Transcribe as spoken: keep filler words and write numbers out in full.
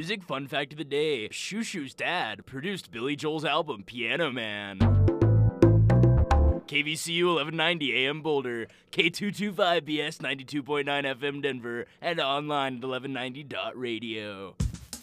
music fun fact of the day. Shoo Shoo's dad produced Billy Joel's album Piano Man. K V C U eleven ninety A M Boulder, K two twenty-five B S ninety-two point nine F M Denver, and online at eleven ninety dot radio.